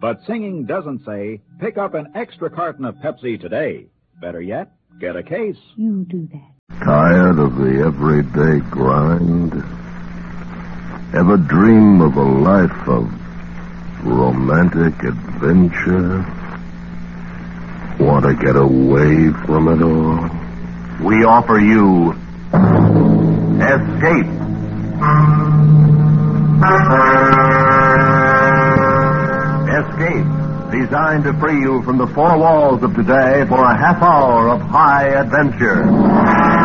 But singing doesn't say, pick up an extra carton of Pepsi today. Better yet, get a case. You do that. Tired of the everyday grind? Ever dream of a life of romantic adventure? Want to get away from it all? We offer you Escape. Escape, designed to free you from the four walls of today for a half hour of high adventure.